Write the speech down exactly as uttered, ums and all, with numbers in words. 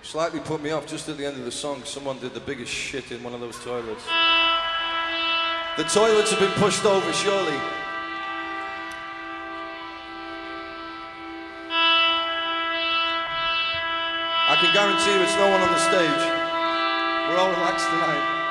Slightly put me off just at the end of the song. Someone did the biggest shit in one of those toilets. The toilets have been pushed over, surely. I can guarantee you it's no one on the stage. We're all relaxed tonight.